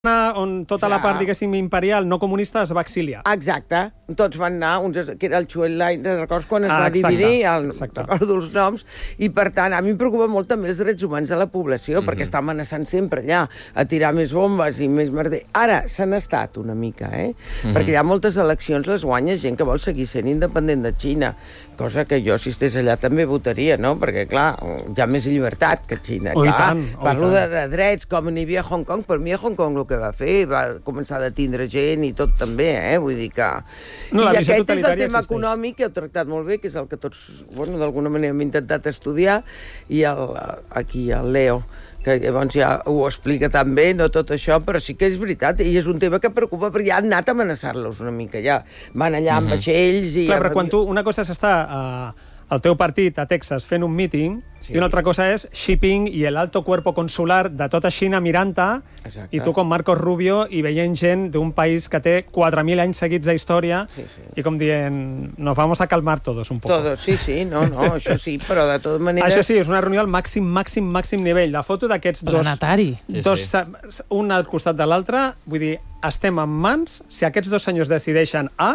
on tota la part, diguéssim, imperial, no comunista, es va exiliar. Exacte. Tots van anar, que era el Chouet-Line, te'n recordes quan es va dividir? Recordo els noms. I, per tant, a mi em preocupa molt també els drets humans de la població, perquè està amenaçant sempre allà a tirar més bombes i més merder. Ara, s'han estat una mica, perquè hi ha moltes eleccions, les guanya gent que vol seguir sent independent de Xina, cosa que jo, si estigués allà, també votaria, no? Perquè, clar, hi ha més llibertat que Xina. Parlo de drets, com n'hi havia a Hong Kong, per mi a Hong Kong el que va fer, va començar a detindre gent i tot també, vull dir que... I aquest és el tema econòmic que heu tractat molt bé, que és el que tots, d'alguna manera hem intentat estudiar, i aquí el Leo, que llavors ja ho explica també, no tot això, però sí que és veritat, i és un tema que preocupa, perquè ja han anat a amenaçar-los una mica, ja van allà amb vaixells i... Clar, però quan tu, una cosa és estar al teu partit a Texas fent un míting, i una altra cosa és Shipping i l'alto cuerpo consular de tota Xina mirant-te, i tu com Marcos Rubio i veient gent d'un país que té 4.000 anys seguits de història, i com dient, nos vamos a calmar todos un poco. Todos, sí, no, això sí, però de totes maneres... Això sí, és una reunió al màxim nivell. La foto d'aquests dos, un al costat de l'altre, vull dir, estem en mans, si aquests dos senyors decideixen A,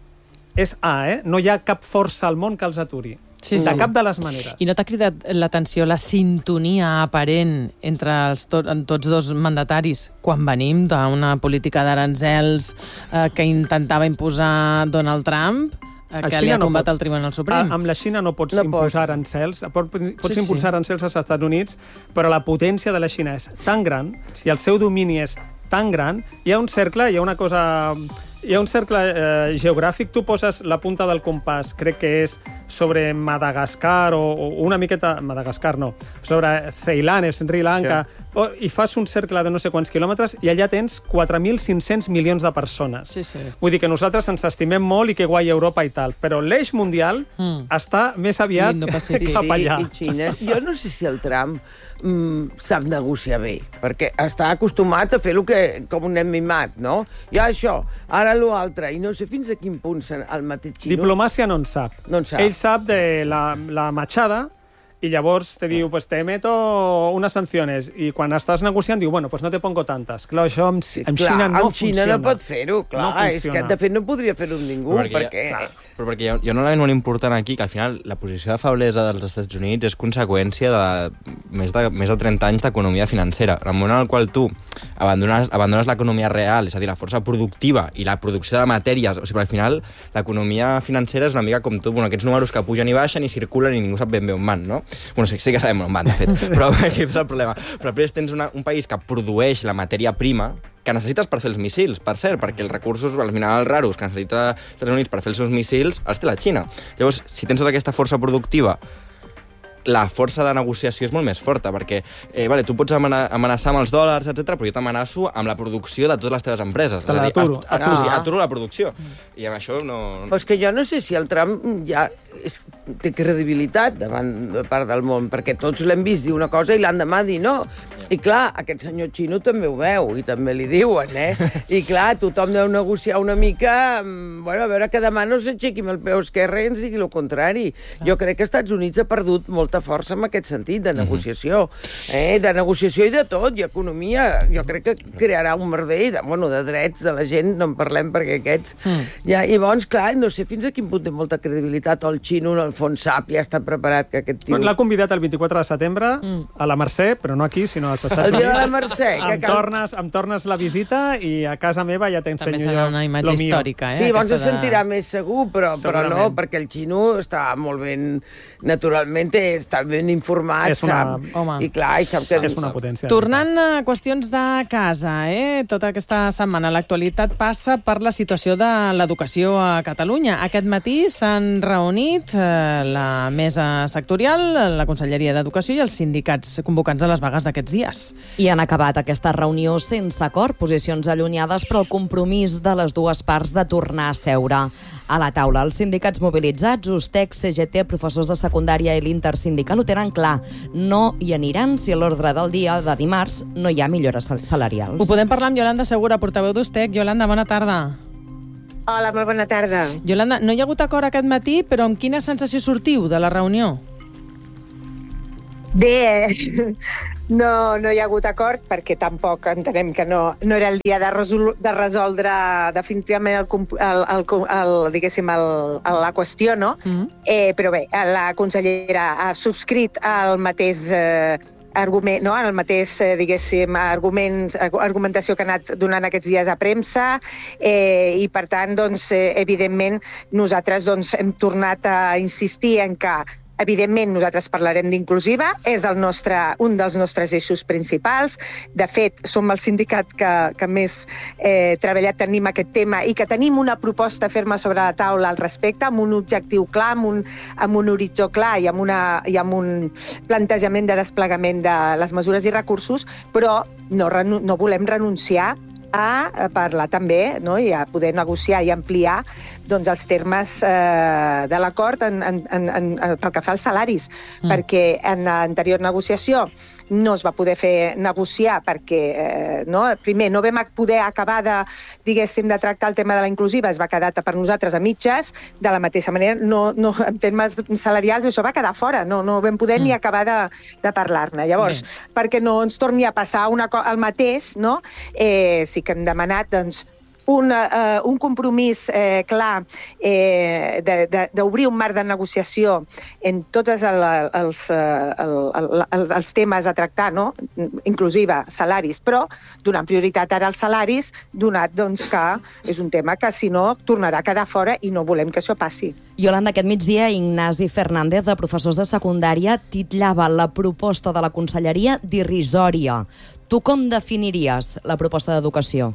és A, no hi ha cap força al món que els aturi. De cap de les maneres. I no t'ha cridat l'atenció la sintonia aparent entre tots dos mandataris quan venim d'una política d'aranzels que intentava imposar Donald Trump, que li ha tombat el Tribunal Suprem? Amb la Xina no pots imposar arancels. Pots impulsar arancels als Estats Units, però la potència de la Xina és tan gran i el seu domini és tan gran. Hi ha un cercle, hi ha un cercle geogràfic, tu poses la punta del compàs, crec que és sobre Madagascar, o una miqueta... Madagascar no, sobre Ceilan, Sri Lanka, i fas un cercle de no sé quants quilòmetres i allà tens 4.500 milions de persones. Vull dir que nosaltres ens estimem molt i que guai Europa i tal, però l'eix mundial està més aviat cap allà. I Xina, jo no sé si el Trump sap negociar bé, perquè està acostumat a fer com un nen mimat, no? Ja això, ara l'altre, i no sé fins a quin punt el mateix xino... Diplomàcia no en sap. Ell sap de la machada, i llavors te diu, pues te meto unes sancions, i quan estàs negociant diu, bueno, pues no te pongo tantes. Clar, això amb Xina no funciona. Amb Xina no pot fer-ho, clar, és que de fet no podria fer-ho amb ningú, perquè... Però perquè hi ha un element molt important aquí, que al final la posició de feblesa dels Estats Units és conseqüència de més de 30 anys d'economia financera. En el moment en el qual tu abandones l'economia real, és a dir, la força productiva i la producció de matèries, o sigui, al final l'economia financera és una mica com tu, aquests números que pugen i baixen i circulen i ningú sap ben bé on van, no? Bueno, sí que sabem on van, de fet, però aquí és el problema. Però després tens un país que produeix la matèria prima que necessites per fer els míssils, per cert, perquè els recursos, els minerals raros que necessita els Estats Units per fer els seus míssils, els té la Xina. Llavors, si tens tota aquesta força productiva, la força de negociació és molt més forta, perquè tu pots amenaçar amb els dòlars, etc., però jo t'amenaço amb la producció de totes les teves empreses. Te l'aturo. Aturo la producció. I amb això no... Però és que jo no sé si el Trump ja té credibilitat davant de part del món, perquè tots l'hem vist dir una cosa i l'endemà dir no. I clar, aquest senyor xino també ho veu, i també li diuen, I clar, tothom deu negociar una mica, a veure que demà no s'aixequi amb el peu esquerre i ens digui el contrari. Jo crec que els Estats Units ha perdut molta força en aquest sentit, de negociació. De negociació i de tot, i economia. Jo crec que crearà un merder, de drets de la gent, no en parlem perquè aquests... I llavors, clar, no sé fins a quin punt té molta credibilitat, o el xino, en el fons sap, ja està preparat que aquest tio... L'ha convidat el 24 de setembre a la Mercè, però no aquí, sinó als Estats Units. El dia de la Mercè. Em tornes la visita i a casa meva ja t'ensenyo jo. També serà una imatge històrica, Sí, llavors es sentirà més segur, però no, perquè el xino està molt ben... Naturalment està ben informat, sap. I clar, i sap que... És una potència. Tornant a qüestions de casa, tota aquesta setmana l'actualitat passa per la situació de l'educació a Catalunya. Aquest matí s'han reunit la mesa sectorial, la Conselleria d'Educació i els sindicats convocants de les vagues d'aquests dies. I han acabat aquesta reunió sense acord, posicions allunyades, però el compromís de les dues parts de tornar a seure a la taula. Els sindicats mobilitzats, USTEC, CGT, professors de secundària i l'Intersindical ho tenen clar. No hi aniran si a l'ordre del dia de dimarts no hi ha millores salarials. Ho podem parlar amb Yolanda Segura, portaveu d'USTEC. Yolanda, bona tarda. Hola, molt bona tarda. Yolanda, no hi ha hagut acord aquest matí, però amb quina sensació sortiu de la reunió? Bé, no hi ha hagut acord perquè tampoc entenem que no era el dia de resoldre definitivament la qüestió, no? Però bé, la consellera ha subscrit el mateix argument, no? El mateix, argumentació que ha anat donant aquests dies a premsa i, per tant, doncs, evidentment, nosaltres hem tornat a insistir en que evidentment, nosaltres parlarem d'inclusiva, és un dels nostres eixos principals. De fet, som el sindicat que més treballat tenim aquest tema i que tenim una proposta ferma sobre la taula al respecte, amb un objectiu clar, amb un horitzó clar i amb un plantejament de desplegament de les mesures i recursos, però no volem renunciar a parlar també, no? I a poder negociar i ampliar els termes de l'acord pel que fa als salaris, perquè en l'anterior negociació no es va poder fer negociar perquè, primer, no vam poder acabar de tractar el tema de la inclusiva, es va quedar per nosaltres a mitges, de la mateixa manera, en termes salarials això va quedar fora, no vam poder ni acabar de parlar-ne. Llavors, perquè no ens torni a passar el mateix, sí que hem demanat, un compromís clar d'obrir un marc de negociació en tots els temes a tractar, inclusiva, salaris, però donant prioritat ara als salaris, donat que és un tema que, si no, tornarà a quedar fora i no volem que això passi. Iolanda, aquest migdia, Ignasi Fernández, de professors de secundària, titllava la proposta de la conselleria d'irrisòria. Tu com definiries la proposta d'educació?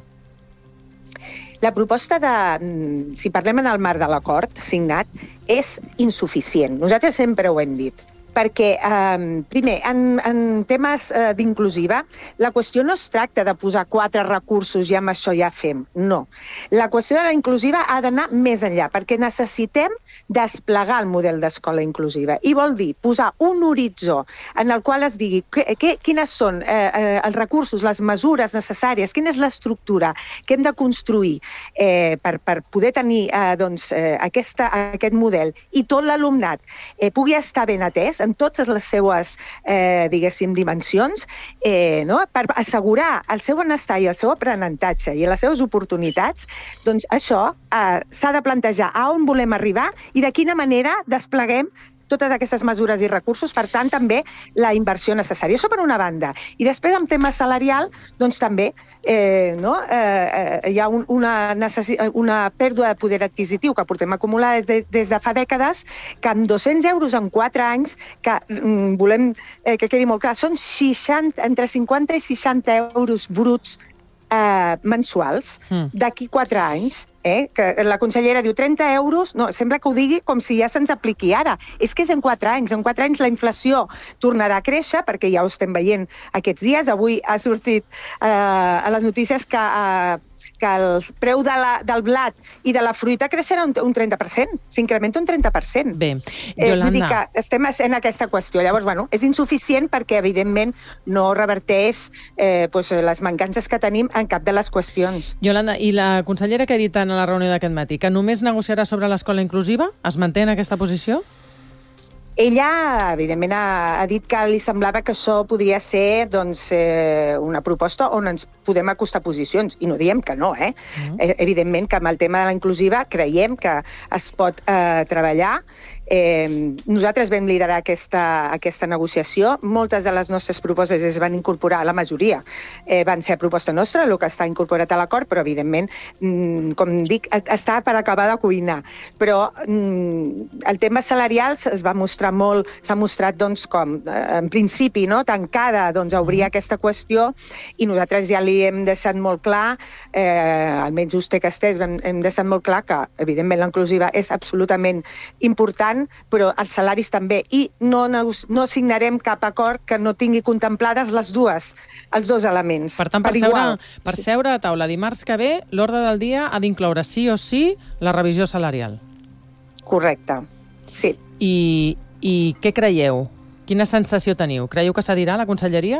La proposta si parlem en el marc de l'acord signat, és insuficient. Nosaltres sempre ho hem dit. Perquè, primer, en temes d'inclusiva, la qüestió no es tracta de posar 4 recursos i amb això ja fem. No. La qüestió de la inclusiva ha d'anar més enllà, perquè necessitem desplegar el model d'escola inclusiva. I vol dir posar un horitzó en el qual es digui quines són els recursos, les mesures necessàries, quina és l'estructura que hem de construir per poder tenir aquest model i tot l'alumnat pugui estar ben atès en totes les seues, dimensions, per assegurar el seu benestar i el seu aprenentatge i les seves oportunitats, doncs això s'ha de plantejar a on volem arribar i de quina manera despleguem totes aquestes mesures i recursos, per tant, també la inversió necessària. Això per una banda. I després, en tema salarial, doncs també hi ha una pèrdua de poder adquisitiu que portem acumulada des de fa dècades, que amb 200 euros en 4 anys, que volem que quedi molt clar, són entre 50 i 60 euros bruts mensuals d'aquí 4 anys, que la consellera diu 30 euros, no, sembla que ho digui com si ja se'ns apliqui ara. És que és en 4 anys. En 4 anys la inflació tornarà a créixer, perquè ja ho estem veient aquests dies. Avui ha sortit a les notícies que el preu del blat i de la fruita creixerà un 30%, s'incrementa un 30%. Bé, Iolanda... Vull dir que estem en aquesta qüestió. Llavors, és insuficient perquè, evidentment, no reverteix les mancances que tenim en cap de les qüestions. Iolanda, i la consellera que ha dit en la reunió d'aquest matí, que només negociarà sobre l'escola inclusiva? Es manté en aquesta posició? Ella, evidentment, ha dit que li semblava que això podria ser una proposta on ens podem acostar posicions, i no diem que no, Evidentment que amb el tema de la inclusiva creiem que es pot treballar. Nosaltres vam liderar aquesta negociació. Moltes de les nostres propostes es van incorporar, la majoria van ser a proposta nostra, el que està incorporat a l'acord, però evidentment, com dic, està per acabar de cuinar. Però el tema salarial s'ha mostrat com, en principi, tancada a obrir aquesta qüestió, i nosaltres ja li hem deixat molt clar, almenys Juste Castells, hem deixat molt clar que, evidentment, la inclusiva és absolutament important, però els salaris també, i no signarem cap acord que no tingui contemplades els dos elements. Per tant, per seure a taula dimarts que ve, l'ordre del dia ha d'incloure sí o sí la revisió salarial. Correcte, sí. I què creieu? Quina sensació teniu? Creieu que cedirà la conselleria?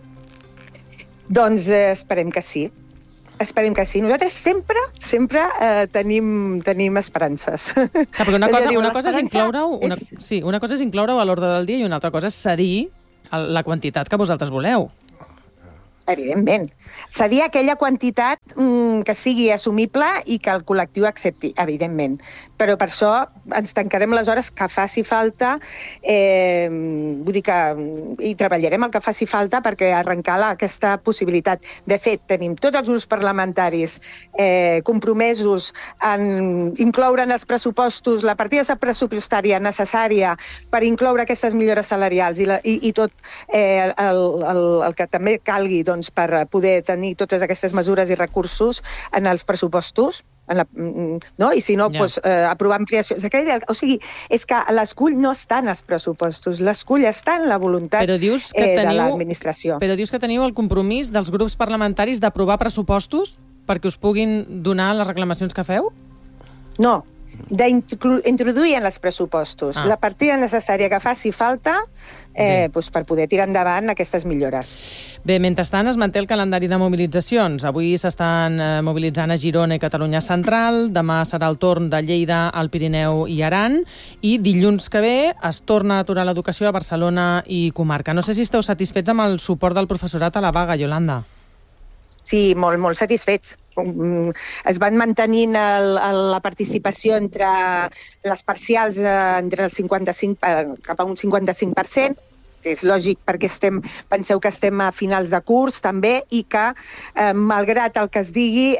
Doncs esperem que sí. Esperem que sí. Nosaltres sempre tenim esperances. Una cosa és incloure-ho a l'ordre del dia i una altra cosa és cedir la quantitat que vosaltres voleu. Evidentment. Cedir aquella quantitat que sigui assumible i que el col·lectiu accepti, evidentment. Però per això ens tancarem les hores que faci falta, vull dir que hi treballarem el que faci falta perquè arrencar aquesta possibilitat. De fet, tenim tots els grups parlamentaris compromesos en incloure en els pressupostos la partida pressupostària necessària per incloure aquestes millores salarials i tot el que també calgui per poder tenir totes aquestes mesures i recursos en els pressupostos, i si no, aprovar ampliacions de crèdit. O sigui, és que l'escull no està en els pressupostos, l'escull està en la voluntat de l'administració. Però dius que teniu el compromís dels grups parlamentaris d'aprovar pressupostos perquè us puguin donar les reclamacions que feu? No, d'introduir en els pressupostos la partida necessària que faci falta per poder tirar endavant aquestes millores. Bé, mentrestant es manté el calendari de mobilitzacions. Avui s'estan mobilitzant a Girona i Catalunya Central, demà serà el torn de Lleida, el Pirineu i Aran, i dilluns que ve es torna a aturar l'educació a Barcelona i comarca. No sé si esteu satisfets amb el suport del professorat a la vaga, Iolanda. Sí, molt satisfets. Es van mantenint la participació entre les parcials entre el 55 cap a un 55%, que és lògic perquè penseu que estem a finals de curs també, i que, malgrat el que es digui,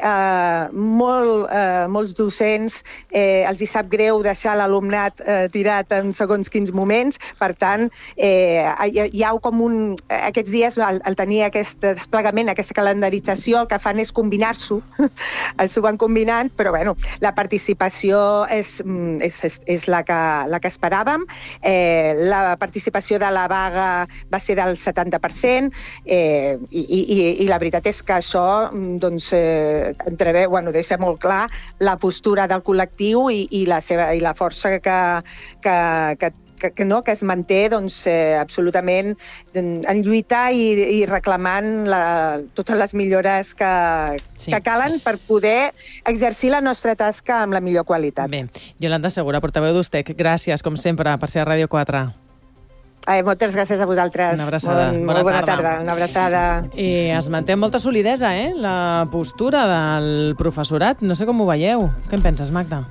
molts docents els hi sap greu deixar l'alumnat tirat en segons quins moments. Per tant, hi ha com aquests dies, al tenir aquest desplegament, aquesta calendarització, el que fan és combinar-s'ho, s'ho van combinant, però bueno, la participació és la que esperàvem. La participació de la vaga va ser del 70%, i la veritat és que això deixa molt clar la postura del col·lectiu i la força que es manté absolutament en lluita i reclamant totes les millores que calen per poder exercir la nostra tasca amb la millor qualitat. Bé, Iolanda Segura, portaveu d'Ustec, gràcies, com sempre, per ser a Ràdio 4. Moltes gràcies a vosaltres. Una abraçada. Molt bona tarda. Una abraçada. I es manté amb molta solidesa, la postura del professorat. No sé com ho veieu. Què en penses, Magda?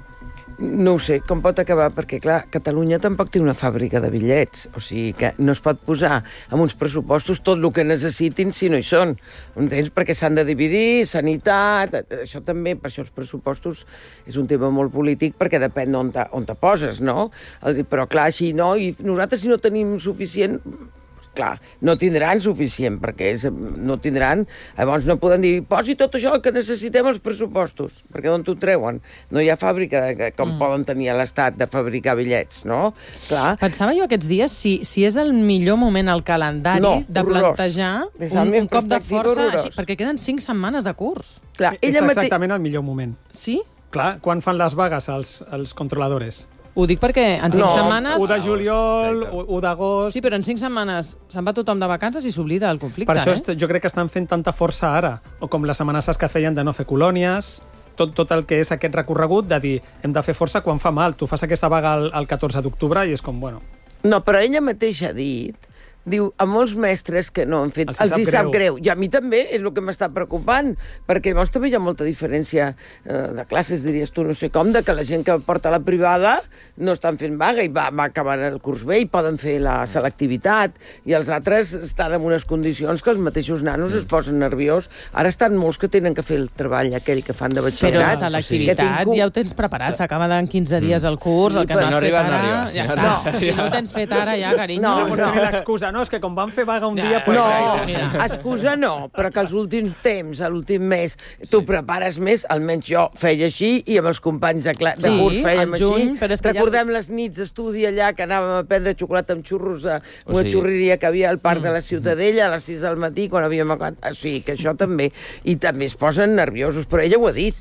No ho sé, com pot acabar, perquè, clar, Catalunya tampoc té una fàbrica de bitllets, o sigui que no es pot posar amb uns pressupostos tot el que necessitin si no hi són, entens? Perquè s'han de dividir, sanitat, això també, per això els pressupostos és un tema molt polític, perquè depèn on te poses, no? Però, clar, així no, i nosaltres si no tenim suficient... Clar, no tindran suficient, perquè no tindran... Llavors no poden dir, posi tot això que necessitem els pressupostos, perquè d'on t'ho treuen? No hi ha fàbrica, com poden tenir a l'Estat, de fabricar bitllets, no? Clar. Pensava jo aquests dies si és el millor moment al calendari de plantejar un cop de força, perquè queden 5 setmanes de curs. Clar, és exactament el millor moment. Sí? Clar, quan fan les vagues els controladores? Ho dic perquè en 5 setmanes... 1 de juliol, 1 d'agost... Sí, però en 5 setmanes se'n va tothom de vacances i s'oblida el conflicte, Per això jo crec que estan fent tanta força ara, o com les amenaces que feien de no fer colònies, tot el que és aquest recorregut de dir hem de fer força quan fa mal. Tu fas aquesta vaga el 14 d'octubre i és com, bueno... No, però ella mateixa ha dit... Diu, a molts mestres que no han fet, els hi sap greu. I a mi també és el que m'està preocupant, perquè llavors també hi ha molta diferència de classes, diries tu, no sé com, de que la gent que porta la privada no estan fent vaga i va acabar el curs bé i poden fer la selectivitat, i els altres estan en unes condicions que els mateixos nanos es posen nerviós. Ara estan molts que tenen que fer el treball aquell que fan de batxillerat. Però la selectivitat ja ho tens preparat, s'acaba en 15 dies el curs, el que no has fet ara... Ja està, si no ho tens fet ara ja, carinyo. No, l'excusa, no, és que com van fer vaga un dia... No, excusa no, però que els últims temps, l'últim mes, tu prepares més, almenys jo feia així, i amb els companys de curs fèiem així. Recordem les nits d'estudi allà, que anàvem a prendre xocolata amb xurros a una xurreria que havia al Parc de la Ciutadella a les 6 del matí, quan havíem acabat... O sigui, que això també. I també es posen nerviosos, però ella ho ha dit.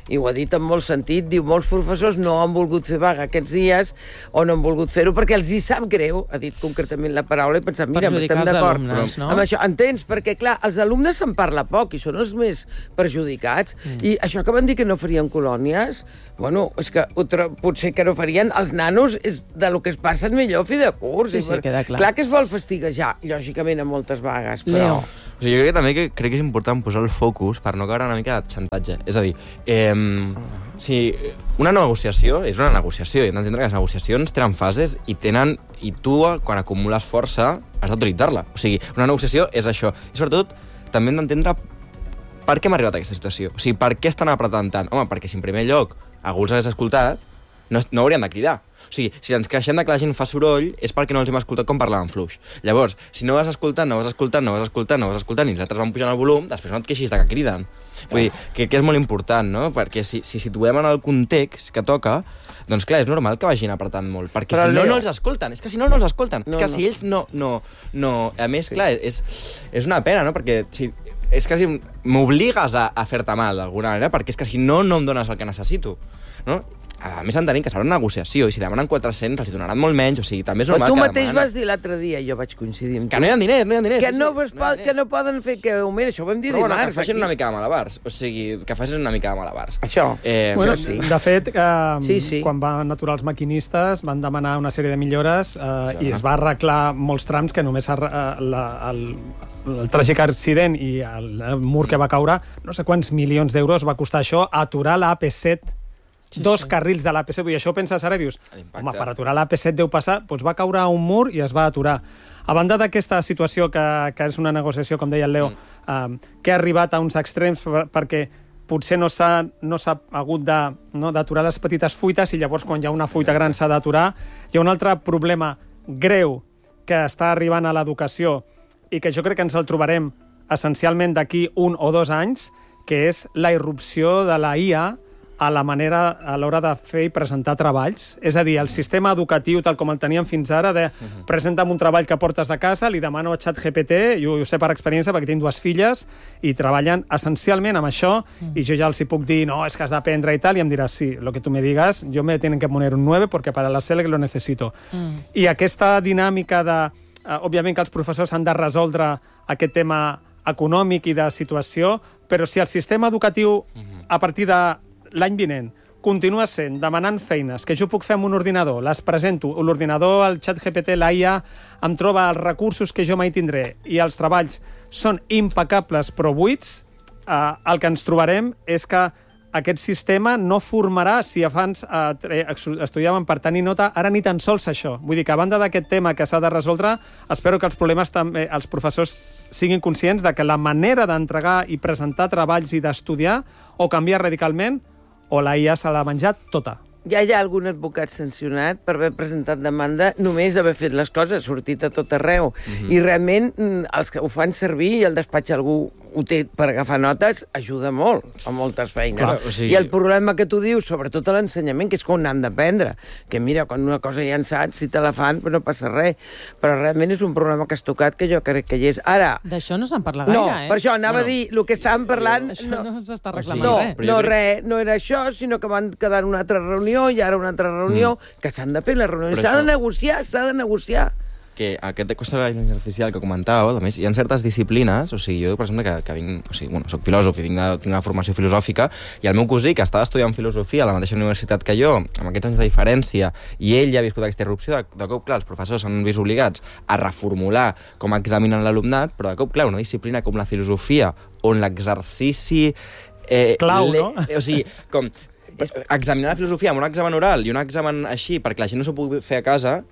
i ho ha dit en molt sentit, diu, molts professors no han volgut fer vaga aquests dies o no han volgut fer-ho perquè els hi sap greu, ha dit concretament la paraula, i pensat, mira, estem d'acord amb això. Entens? Perquè, clar, els alumnes se'n parla poc i són els més perjudicats. I això que van dir que no farien colònies, bueno, és que potser que no farien els nanos és de lo que es passen millor a fi de curs. Sí, queda clar. Clar que es vol fastiguejar, lògicament, a moltes vagues, però... O sigui, jo crec que és important posar el focus per no caure una mica de xantatge. És a dir, una negociació és una negociació, i hem d'entendre que les negociacions tenen fases i tu, quan acumules força, has d'utilitzar-la. O sigui, una negociació és això. I sobretot, també hem d'entendre per què hem arribat a aquesta situació. O sigui, per què estan apretant tant? Home, perquè si en primer lloc algú els hagués escoltat, no hauríem de cridar. O sigui, si ens queixem que la gent fa soroll és perquè no els hem escoltat com parlaven fluix. Llavors, si no vas escoltant i nosaltres van pujant el volum, després no et queixis de que criden. Vull dir, que és molt important, no? Perquè si situem en el context que toca, doncs clar, és normal que vagin apretant molt, perquè si no els escolten. És que si no els escolten. És que si ells no... A més, clar, és una pena, no? Perquè és que si m'obligues a fer-te mal d'alguna manera, perquè és que si no em dones el que necessito, no? A més, entenem que serà una negociació, i si demanen 400, els hi donaran molt menys, o sigui, també és normal que demanen... Tu mateix vas dir l'altre dia, jo vaig coincidir amb tu. Que no hi ha diners. Que no poden fer que augment, això ho vam dir dimarts. Però bueno, que facin una mica de malabars, o sigui, que facin una mica de malabars. Això. Bueno, sí. De fet, quan van aturar els maquinistes, van demanar una sèrie de millores i es va arreglar molts trams que només el tràgic accident i el mur que va caure, no sé quants milions d'euros va costar això, aturar la AP7, dos carrils de l'AP7, i això ho penses ara i dius, home, per aturar l'AP7 deu passar, doncs va caure un mur i es va aturar. A banda d'aquesta situació, que és una negociació, com deia el Leo, que ha arribat a uns extrems perquè potser no s'ha hagut d'aturar les petites fuites i llavors quan hi ha una fuita gran s'ha d'aturar, hi ha un altre problema greu que està arribant a l'educació i que jo crec que ens el trobarem essencialment d'aquí 1 o 2 anys, que és la irrupció de la IA a l'hora de fer i presentar treballs. És a dir, el sistema educatiu, tal com el teníem fins ara, de presenta'm un treball que portes de casa, li demano a ChatGPT, i ho sé per experiència perquè tinc 2 filles, i treballen essencialment amb això, i jo ja els hi puc dir, no, és que has d'aprendre i tal, i em diràs, sí, lo que tu me digas, yo me tienen que poner un 9 porque para la SELEC lo necesito. I aquesta dinàmica de... òbviament que els professors han de resoldre aquest tema econòmic i de situació, però si el sistema educatiu, a partir de l'any vinent, continua sent demanant feines que jo puc fer amb un ordinador, les presento, l'ordinador, el ChatGPT, la IA, em troba els recursos que jo mai tindré i els treballs són impecables però buits, el que ens trobarem és que aquest sistema no formarà, si abans estudiàvem per tenir nota, ara ni tan sols això. Vull dir que a banda d'aquest tema que s'ha de resoldre, espero que els professors siguin conscients de que la manera d'entregar i presentar treballs i d'estudiar o canviar radicalment o la IA se l'ha menjat tota. Ja hi ha algun advocat sancionat per haver presentat demanda només haver fet les coses, sortit a tot arreu. I realment els que ho fan servir i el despatx algú ho té per agafar notes, ajuda molt a moltes feines. Clar, o sigui... I el problema que tu dius, sobretot a l'ensenyament, que és com n'han d'aprendre. Que mira, quan una cosa ja en saps, si te la fan, no passa res. Però realment és un problema que has tocat que jo crec que hi és. Ara... D'això no se'n parla gaire, No, per això anava a dir, el que estàvem parlant... Això no s'està reclamant res. No era això, sinó que van quedar en una altra reunió i ara una altra reunió, que s'han de fer les reunions. S'ha de negociar. Que aquest qüestió de la intel·ligència artificial que comentàveu, a més, hi ha certes disciplines, o sigui, jo, per exemple, que vinc, o sigui, bueno, soc filòsof i tinc una formació filosòfica, i el meu cosí, que estava estudiant filosofia a la mateixa universitat que jo, amb aquests anys de diferència, i ell ja ha viscut aquesta irrupció, de cop, clar, els professors s'han vist obligats a reformular com examinen l'alumnat, però de cop, clar, una disciplina com la filosofia, on l'exercici... Clau, no? O sigui, com... examinar la filosofia amb un examen oral i un examen així perquè la gent no s'ho pugui fer a casa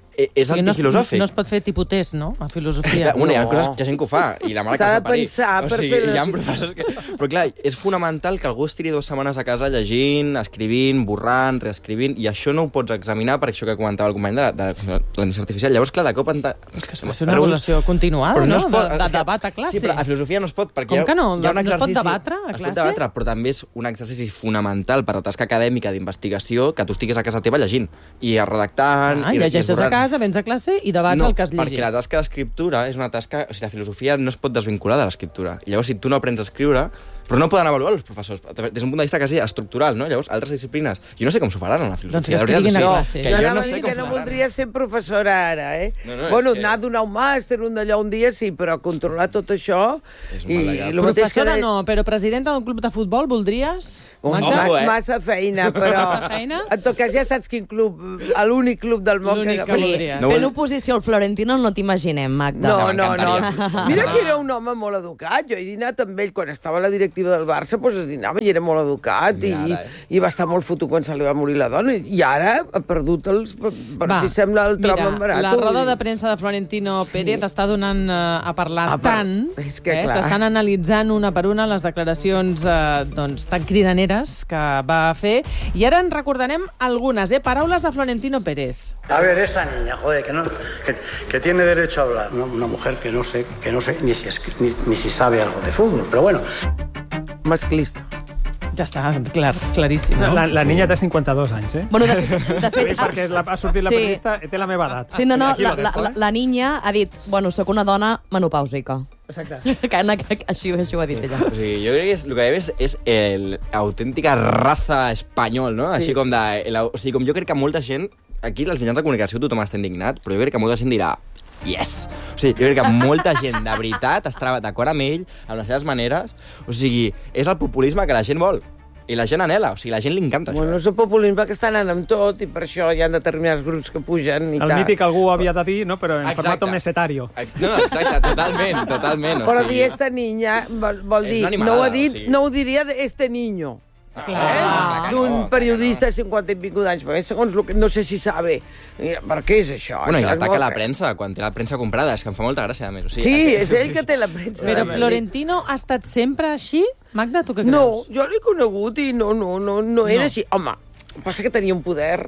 és antifilosòfic. No es pot fer tipus test, no?, a filosofia. Bueno, hi ha coses que hi ha gent que ho fa, i la mare que s'ha parit. S'ha de pensar per fer... Hi ha professors que... Però clar, és fonamental que algú es tiri 2 setmanes a casa llegint, escrivint, borrant, reescrivint, i això no ho pots examinar per això que comentava el company de la intel·ligència artificial. Llavors, clar, de cop... És que es fa una evolució continuada, no? De debat a classe. Sí, però a filosofia no es pot, perquè com que no? Hi ha un exercici... No es pot debatre a classe? Es pot debatre, però també és un exercici fonamental per a la tasca acadèmica d'investigació que tu estiguis a casa teva llegint i redactant... Llegeixes a casa, vens a classe i debats el que has llegit. Perquè la tasca d'escriptura és una tasca... O sigui, la filosofia no es pot desvincular de l'escriptura. I llavors, si tu no aprens a escriure, però no poden avaluar els professors des d'un punt de vista quasi estructural, no? Llavors, altres disciplines, jo no sé com s'ho faran en la filosofia. Doncs que estiguin a classe. Jo no sé que no voldria ser professora ara, Bueno, anar a donar un màster, un d'allò un dia sí, però controlar tot això... Professora no, però presidenta d'un club de futbol voldries? Massa feina, però... En tot cas, ja saps quin club, l'únic club del món que voldria. Fent oposició al Florentino no t'imaginem, Magda. No. Mira que era un home molt educat. Jo he dinat amb ell quan estava a la directiva del Barça, doncs es dinava i era molt educat i va estar molt fotut quan se li va morir la dona i ara ha perdut els... si sembla el tram embarat. La roda de premsa de Florentino Pérez està donant a parlar tant, s'estan analitzant una per una les declaracions tan cridaneres que va fer i ara en recordarem algunes, paraules de Florentino Pérez. A ver, esa niña, joder, que tiene derecho a hablar. Una mujer que no sé ni si sabe algo de fútbol, pero bueno. Masclista. Ja està, claríssim. No? La niña té 52 anys, Bueno, de fet... perquè ha sortit la periodista, té la meva edat. Sí, no, la niña ha dit, bueno, sóc una dona menopàusica. Exacte. Així ho ha dit ella. O sigui, jo crec que el que veus és l'autèntica raza espanyol, no? Així com de... O sigui, com jo crec que molta gent... Aquí, als mitjans de comunicació, tothom està indignat, però jo crec que molta gent dirà yes! O sigui, jo crec que molta gent, de veritat, està d'acord amb ell, amb les seves maneres. O sigui, és el populisme que la gent vol. I la gent anhela, o sigui, la gent li encanta això. Bueno, és el populisme que està anant amb tot i per això hi ha determinats grups que pugen i el mític algú havia de dir, no? Però en formato mesetario. No, exacte, totalment. Però dir esta niña vol dir, no ho diria de este niño. D'un periodista de 50 i pico d'anys, perquè segons el que no sé si sabe per què és això. Bueno, i l'ataca a la premsa, quan té la premsa comprada, és que em fa molta gràcia, a més. Sí, és ell que té la premsa. Però Florentino ha estat sempre així? Magda, tu què creus? No, jo l'he conegut i no era així. Home, passa que tenia un poder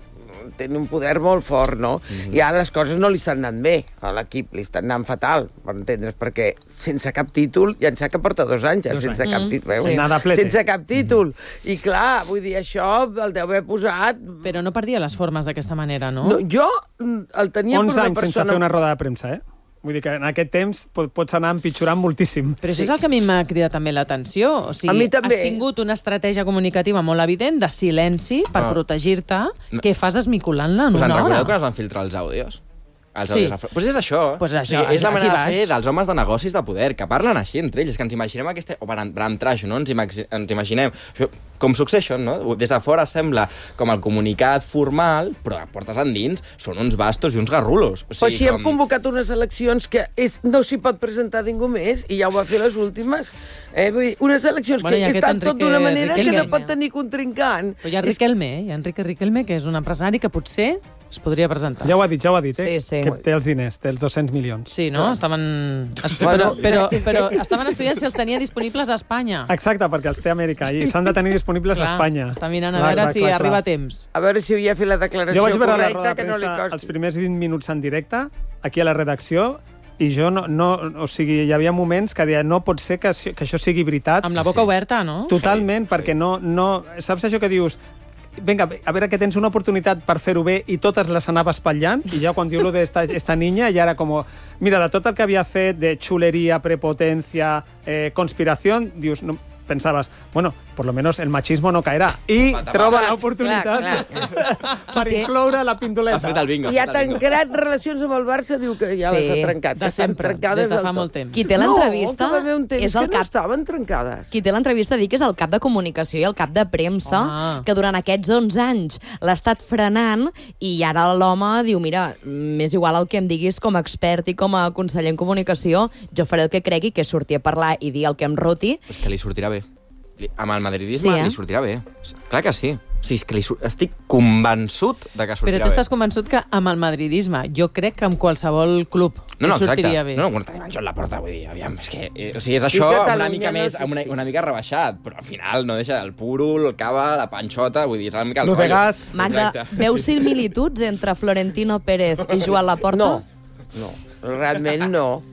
molt fort, no? I ara les coses no li estan anant bé a l'equip, li estan anant fatal, per entendre's, perquè sense cap títol, ja en sap que porta 2 anys, sense cap títol. Sense cap títol. I clar, vull dir, això el deu haver posat... Però no perdia les formes d'aquesta manera, no? No, jo el tenia per una persona... 11 anys sense fer una roda de premsa, Vull dir que en aquest temps pots anar empitjorant moltíssim. Però això és el que a mi m'ha cridat també l'atenció. O sigui, a mi també. Has tingut una estratègia comunicativa molt evident de silenci per protegir-te. Què fas esmiculant-la en una hora? Us en recordeu que es van filtrar els àudios? Sí. Pues és això. Pues això, és la manera de fer dels homes de negocis de poder, que parlen així entre ells. És que ens imaginem aquesta... O per entrar això, no? Ens imaginem... Això, com Succession, no? Des de fora sembla com el comunicat formal, però a portes endins són uns bastos i uns garrulos. O sigui, però si hem convocat unes eleccions que no s'hi pot presentar ningú més, i ja ho va fer les últimes. Vull dir, unes eleccions que estan tot d'una manera que no pot tenir contrincant. Però hi ha Riquelme, hi ha Enrique Riquelme, que és un empresari que potser es podria presentar. Ja ho ha dit, Sí. Que té els diners, té els 200 milions. Sí, no? Estaven... Però estaven estudiant si els tenia disponibles a Espanya. Exacte, perquè els té a Amèrica i s'han de tenir disponibles a Espanya. Està mirant a veure si arriba a temps. A veure si havia fet la declaració correcta, que no li costi. Els primers 20 minuts en directe, aquí a la redacció, i jo o sigui, hi havia moments que deia, no pot ser que això sigui veritat. Amb la boca oberta, no? Totalment, perquè no... Saps això que dius... Vinga, a veure que tens una oportunitat per fer-ho bé i totes les anava espatllant, i ja quan diu lo de esta niña, ja era com... Mira, de tot el que havia fet de xuleria, prepotència, conspiració, dius... No, pensaves, bueno, por lo menos el machismo no caerà. I troba l'oportunitat per incloure la pindoleta. Ha fet el bingo. I ha tancat relacions amb el Barça, diu que ja les ha trencat. De sempre, des de fa molt temps. Qui té l'entrevista és el cap... No estaven trencades. Qui té l'entrevista dic que és el cap de comunicació i el cap de premsa, que durant aquests 11 anys l'ha estat frenant, i ara l'home diu, mira, m'és igual el que em diguis com a expert i com a conseller en comunicació, jo faré el que cregui, que és sortir a parlar i dir el que em roti. És que li sortirà bé. Amb el madridisme li sortirà bé. Clar que sí. O sigui, és que estic convençut de que sortirà bé. Però tu estàs convençut que amb el madridisme, jo crec que amb qualsevol club sortiria bé. No, quan tenim en la porta, vull dir, aviam, és que... O sigui, és això una mica més, una mica rebaixat, però al final no deixa el puro, el cava, la panxota, vull dir, és una mica el rotllo. Magda, veus similituds entre Florentino Pérez i Joan Laporta? No, realment no.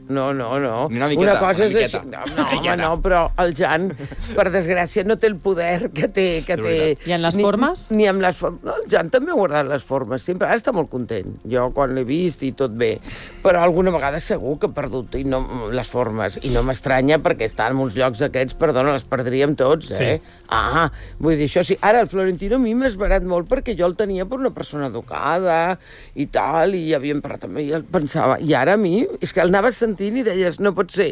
No. Ni una miqueta, una cosa una és miqueta. No, home, no, però el Jan, per desgràcia, no té el poder que té... I en les formes? Ni amb les formes. No, el Jan també ha guardat les formes, sempre. Ara està molt content. Jo, quan l'he vist i tot bé. Però alguna vegada segur que ha perdut les formes. I no m'estranya perquè està en uns llocs d'aquests, perdona, les perdríem tots, eh? Sí. Vull dir, això sí. Ara, el Florentino a mi m'ha esverat molt perquè jo el tenia per una persona educada i tal, i havíem parlat amb ell, pensava. I ara a mi, és que el anaves sentint i deies, no pot ser.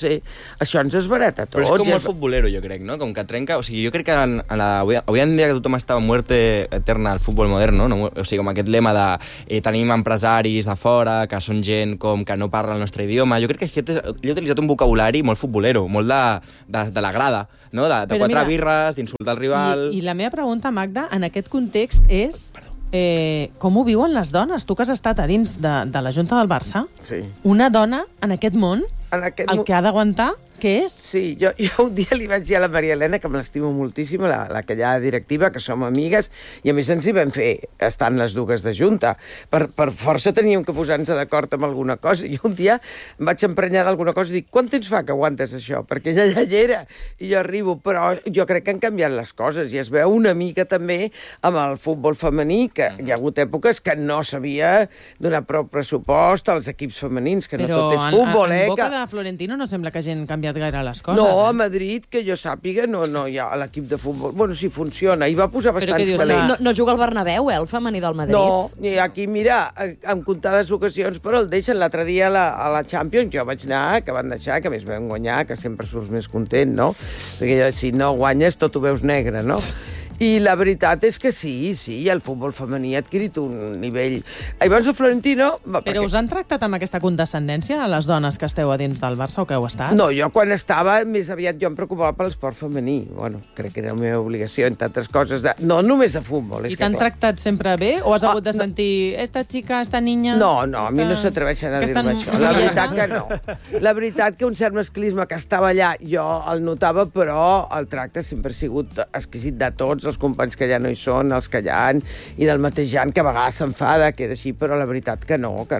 Això ens esbarata a tots. Però és com molt futbolero, jo crec, no? Com que trenca... O sigui, jo crec que avui en dia que tothom està a muerte eterna al futbol modern, no? O sigui, com aquest lema de tenim empresaris a fora, que són gent com que no parla el nostre idioma. Jo crec que jo he utilitzat un vocabulari molt futbolero, molt de la grada, no? De quatre birres, d'insultar el rival... I la meva pregunta, Magda, en aquest context és... com ho viuen les dones? Tu que has estat a dins de la Junta del Barça, sí. Una dona en aquest món, el que ha d'aguantar, què és? Sí, jo un dia li vaig dir a la Maria Elena, que me l'estimo moltíssim, aquella directiva, que som amigues, i a més ens hi vam fer, estant les dues de junta. Per força teníem que posar-nos d'acord amb alguna cosa, i un dia em vaig emprenyar d'alguna cosa i dic, quant temps fa que aguantes això? Perquè ella ja hi era, i jo arribo, però jo crec que han canviat les coses, i es veu una mica també amb el futbol femení, que hi ha hagut èpoques que no s'havia donat prou pressupost als equips femenins, que no tot és futbol, en boca de Florentino no sembla que hagin canviat gaire les coses. No, a Madrid, que jo sàpiga, no hi ha l'equip de futbol. Bueno, sí, funciona. Hi va posar bastants calés. No juga al Bernabéu, el femení del Madrid? No, ni aquí, mira, en comptades ocasions, però el deixen l'altre dia a la Champions. Jo vaig anar, que van deixar, que més vam guanyar, que sempre surts més content, no? Perquè si no guanyes, tot ho veus negre, no? I la veritat és que sí, el futbol femení ha adquirit un nivell... Llavors el Florentino... Però us han tractat amb aquesta condescendència a les dones que esteu a dins del Barça o que heu estat? No, jo quan estava, més aviat jo em preocupava per l'esport femení. Bueno, crec que era la meva obligació, entre altres coses. No només de futbol. I t'han tractat sempre bé? O has hagut de sentir esta chica, esta niña... No, a mi no s'atreveixen a dir-me això. La veritat que no. La veritat que un cert masclisme que estava allà jo el notava, però el tracte sempre ha sigut exquisit de tots, els companys que ja no hi són, els que hi ha, i del mateix Jan, que a vegades s'enfada, queda així, però la veritat que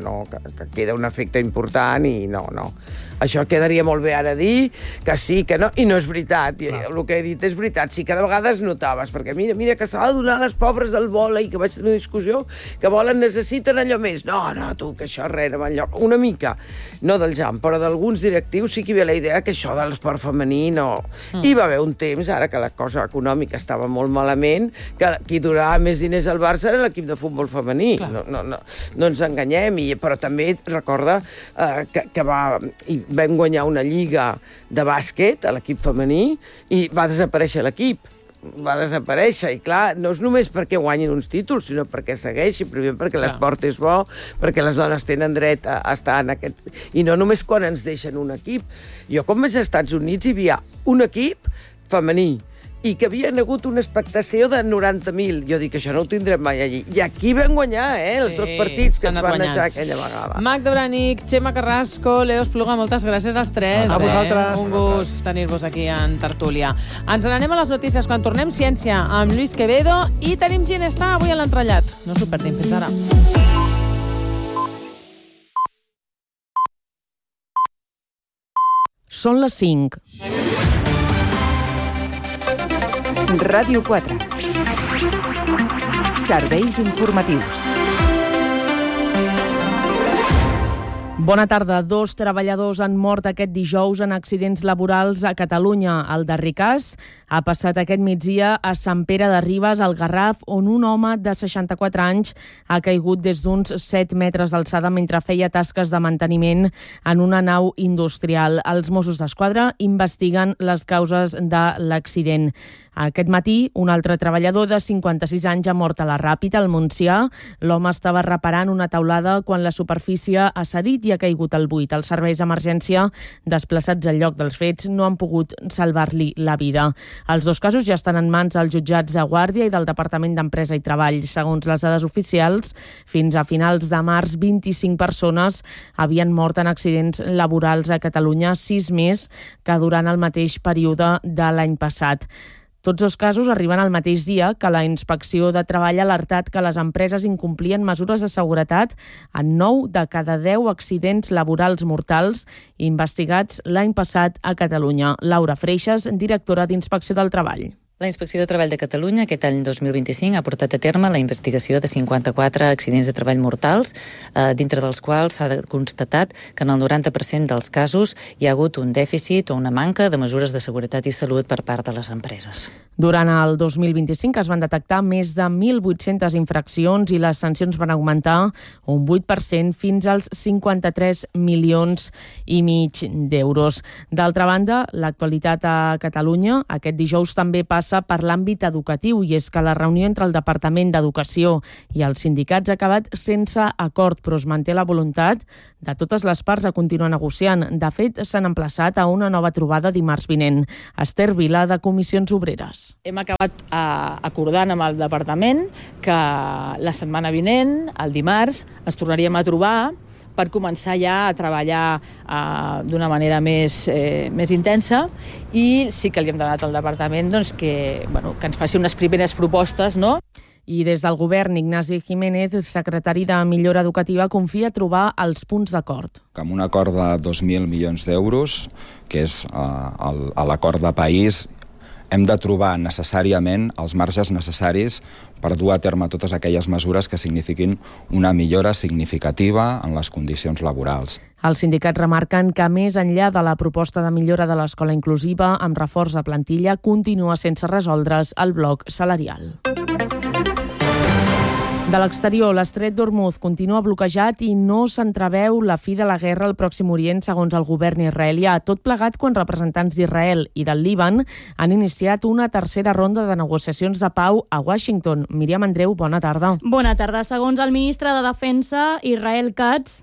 queda un efecte important i no. Això quedaria molt bé ara dir, que sí, que no, i no és veritat. El que he dit és veritat. Sí que de vegades notaves, perquè mira, que s'ha de donar a les pobres del vòlei, que vaig tenir una discussió, que necessiten allò més. No, tu, que això res, no va enlloc. Una mica, no del Jan, però d'alguns directius sí que hi havia la idea que això de l'esport femení no... Hi va haver un temps, ara que la cosa econòmica estava molt malament, que qui donava més diners al Barça era l'equip de futbol femení. No ens enganyem, però també recorda que vam guanyar una lliga de bàsquet a l'equip femení i va desaparèixer l'equip. Va desaparèixer, i clar, no és només perquè guanyin uns títols, sinó perquè segueixi, primer perquè l'esport és bo, perquè les dones tenen dret a estar en aquest... I no només quan ens deixen un equip. Jo, quan vaig als Estats Units, hi havia un equip femení, i que havia hagut una expectació de 90.000. Jo dic, això no ho tindrem mai allí. I aquí vam guanyar, els dos partits que ens van deixar aquella vegada. Magda Branik, Txema Carrasco, Leo Espluga, moltes gràcies als tres. A vosaltres. Un gust tenir-vos aquí en tertúlia. Ens n'anem a les notícies quan tornem. Ciència amb Lluís Quevedo i tenim Ginestà avui a l'entrellat. No s'ho perdin. Fins ara. Són les 5. Ràdio 4. Serveis informatius. Bona tarda. 2 treballadors han mort aquest dijous en accidents laborals a Catalunya. El darrer cas ha passat aquest migdia a Sant Pere de Ribes, al Garraf, on un home de 64 anys ha caigut des d'uns 7 metres d'alçada mentre feia tasques de manteniment en una nau industrial. Els Mossos d'Esquadra investiguen les causes de l'accident. Aquest matí, un altre treballador de 56 anys ha mort a la Ràpita, al Montsià. L'home estava reparant una teulada quan la superfície ha cedit i ha caigut al buit. Els serveis d'emergència desplaçats al lloc dels fets no han pogut salvar-li la vida. Els 2 casos ja estan en mans dels jutjats de Guàrdia i del Departament d'Empresa i Treball. Segons les dades oficials, fins a finals de març, 25 persones havien mort en accidents laborals a Catalunya, 6 més que durant el mateix període de l'any passat. Tots els casos arriben al mateix dia que la Inspecció de Treball ha alertat que les empreses incomplien mesures de seguretat en 9 de cada 10 accidents laborals mortals investigats l'any passat a Catalunya. Laura Freixas, directora d'Inspecció del Treball. La Inspecció de Treball de Catalunya aquest any 2025 ha portat a terme la investigació de 54 accidents de treball mortals, dintre dels quals s'ha constatat que en el 90% dels casos hi ha hagut un dèficit o una manca de mesures de seguretat i salut per part de les empreses. Durant el 2025 es van detectar més de 1.800 infraccions i les sancions van augmentar un 8% fins als 53 milions i mig d'euros. D'altra banda, l'actualitat a Catalunya aquest dijous també passa per l'àmbit educatiu, i és que la reunió entre el Departament d'Educació i els sindicats ha acabat sense acord, però es manté la voluntat de totes les parts a continuar negociant. De fet, s'han emplaçat a una nova trobada dimarts vinent. Esther Vila, de Comissions Obreres. Hem acabat acordant amb el Departament que la setmana vinent, el dimarts, ens tornaríem a trobar per començar ja a treballar d'una manera més intensa, i sí que li hem donat al departament que ens faci unes primeres propostes, no? I des del govern, Ignasi Jiménez, secretari de Millora Educativa, confia trobar els punts d'acord. Amb un acord de 2.000 milions d'euros, que és l'acord de país, hem de trobar necessàriament els marges necessaris per dur a terme totes aquelles mesures que signifiquin una millora significativa en les condicions laborals. Els sindicats remarquen que, més enllà de la proposta de millora de l'escola inclusiva amb reforç de plantilla, continua sense resoldre's el bloc salarial. De l'exterior, l'estret d'Hormuz continua bloquejat i no s'entreveu la fi de la guerra al Pròxim Orient, segons el govern israelià. Tot plegat quan representants d'Israel i del Líban han iniciat una tercera ronda de negociacions de pau a Washington. Míriam Andreu, bona tarda. Bona tarda. Segons el ministre de Defensa, Israel Katz,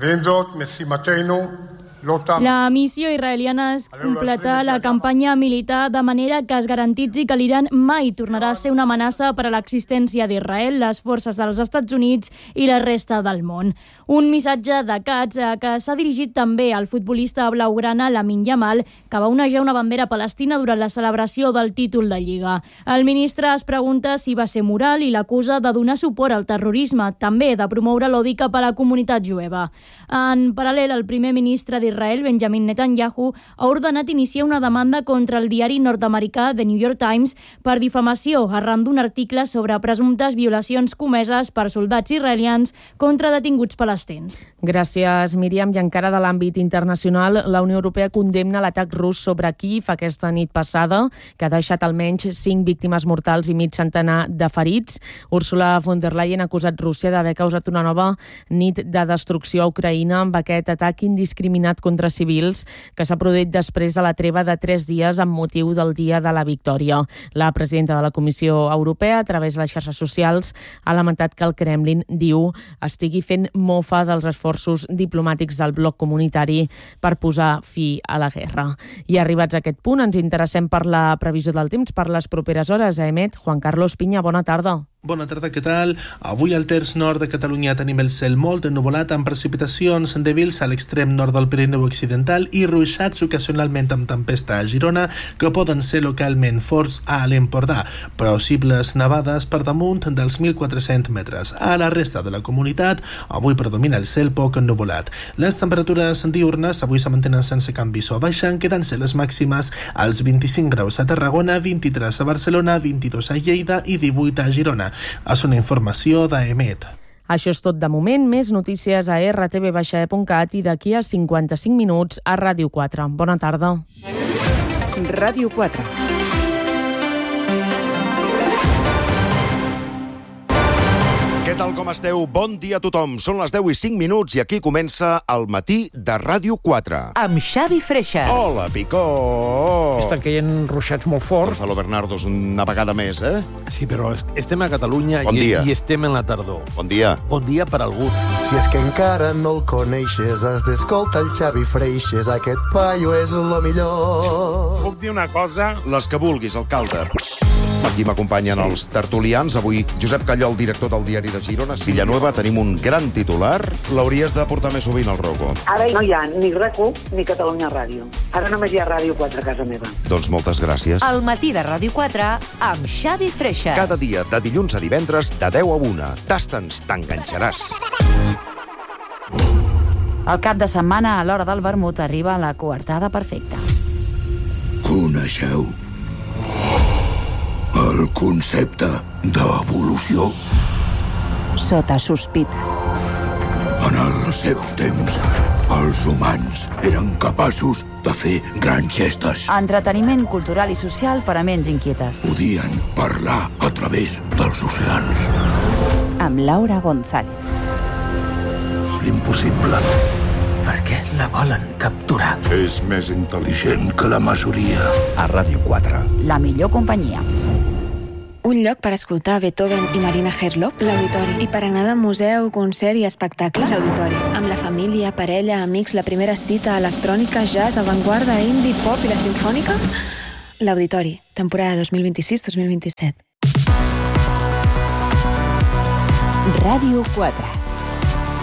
la missió israeliana és completar la campanya militar de manera que es garantitzi que l'Iran mai tornarà a ser una amenaça per a l'existència d'Israel, les forces dels Estats Units i la resta del món. Un missatge de Katz que s'ha dirigit també al futbolista blaugrana Lamine Yamal, que va onejar una bandera palestina durant la celebració del títol de Lliga. El ministre es pregunta si va ser moral i l'acusa de donar suport al terrorisme, també de promoure l'odi cap a la comunitat jueva. En paral·lel, el primer ministre d'Israel, Benjamin Netanyahu, ha ordenat iniciar una demanda contra el diari nord-americà The New York Times per difamació arran d'un article sobre presumptes violacions comeses per soldats israelians contra detinguts palestins. Gràcies, Míriam. I encara de l'àmbit internacional, la Unió Europea condemna l'atac rus sobre Kíev aquesta nit passada, que ha deixat almenys 5 víctimes mortals i mig centenar de ferits. Ursula von der Leyen ha acusat Rússia d'haver causat una nova nit de destrucció a Ucraïna amb aquest atac indiscriminat contra civils que s'ha produït després de la treva de 3 dies amb motiu del Dia de la Victòria. La presidenta de la Comissió Europea, a través de les xarxes socials, ha lamentat que el Kremlin, diu, estigui fent mofa dels esforços diplomàtics del bloc comunitari per posar fi a la guerra. I arribats a aquest punt, ens interessem per la previsió del temps per les properes hores. A EMET, Juan Carlos Piña, bona tarda. Bona tarda, què tal? Avui al terç nord de Catalunya tenim el cel molt ennuvolat amb precipitacions dèbils a l'extrem nord del Pirineu Occidental i ruixats ocasionalment amb tempesta a Girona que poden ser localment forts a l'Empordà, possibles nevades per damunt dels 1.400 metres. A la resta de la comunitat, avui predomina el cel poc ennuvolat. Les temperatures diurnes avui se mantenen sense canvis o baixen, quedant-se les màximes als 25 graus a Tarragona, 23 a Barcelona, 22 a Lleida i 18 a Girona. És una informació d'EMET. Això és tot de moment. Més notícies a rtv-e.cat i d'aquí a 55 minuts a Ràdio 4. Bona tarda. Ràdio 4. Què tal, com esteu? Bon dia a tothom. Són les 10:05 i aquí comença el matí de Ràdio 4. Amb Xavi Freixas. Hola, Picó! Estan caient ruixats molt forts. Gonzalo Bernardos, una vegada més, eh? Sí, però estem a Catalunya bon i estem en la tardor. Bon dia. Bon dia per algú. Si és que encara no el coneixes, has d'escoltar el Xavi Freixas. Aquest paio és lo millor. Puc dir una cosa? Les que vulguis, alcalde. Aquí m'acompanyen els tertulians. Avui Josep Callol, director del Diari de Girona. Villanueva, tenim un gran titular. L'hauries de portar més sovint al Rocco. Ara no hi ha ni RAC1 ni Catalunya Ràdio. Ara només hi ha Ràdio 4 a casa meva. Doncs moltes gràcies. El matí de Ràdio 4 amb Xavi Freixas. Cada dia, de dilluns a divendres, de 10 a 1. Tasta'ns, t'enganxaràs. El cap de setmana, a l'hora del vermut, arriba la coartada perfecta. Coneixeu el concepte d'evolució? Sota sospita. En el seu temps, els humans eren capaços de fer grans gestes. Entreteniment cultural i social per a ments inquietes. Podien parlar a través dels oceans. Amb Laura González. Impossible. Per què la volen capturar? És més intel·ligent que la majoria. A Ràdio 4. La millor companyia. Un lloc per escoltar Beethoven i Marina Herlop, l'Auditori. I per anar de museu, concert i espectacle, l'Auditori. Amb la família, parella, amics, la primera cita, electrònica, jazz, avantguarda, indie, pop i la simfònica, l'Auditori. Temporada 2026-2027. Ràdio 4.